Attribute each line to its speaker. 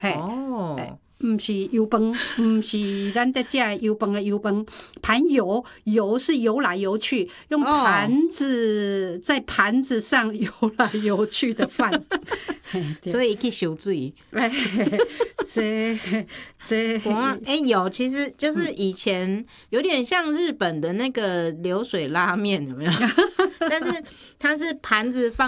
Speaker 1: 哦。
Speaker 2: 不是油饭，不是咱在吃的油饭的油饭，盘游游是游来游去，用盘子在盘子上游来游去的饭，
Speaker 1: 所以去收水。有，其实就是以前有点像日本的那个流水拉面，有没有？但是它是盘子放